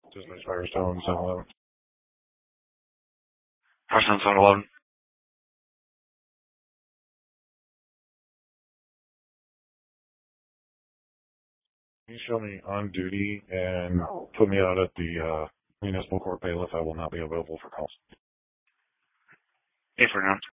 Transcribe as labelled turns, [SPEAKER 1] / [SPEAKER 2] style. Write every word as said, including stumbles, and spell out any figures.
[SPEAKER 1] Disney's Firestone, seven eleven.
[SPEAKER 2] Firestone, seven eleven.
[SPEAKER 1] Can you show me on duty and put me out at the uh, municipal court bailiff? I will not be available for calls.
[SPEAKER 2] eight forty-nine.